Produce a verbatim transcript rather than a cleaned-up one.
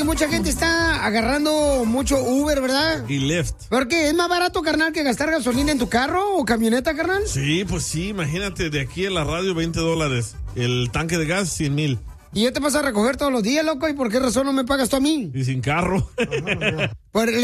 mucha gente está agarrando mucho Uber, ¿verdad? Y Lyft. ¿Por qué? ¿Es más barato, carnal, que gastar gasolina en tu carro o camioneta, carnal? Sí, pues sí, imagínate, de aquí a la radio veinte dólares. El tanque de gas, cien mil. Y yo te vas a recoger todos los días, loco, ¿y por qué razón no me pagas tú a mí? Y sin carro. Por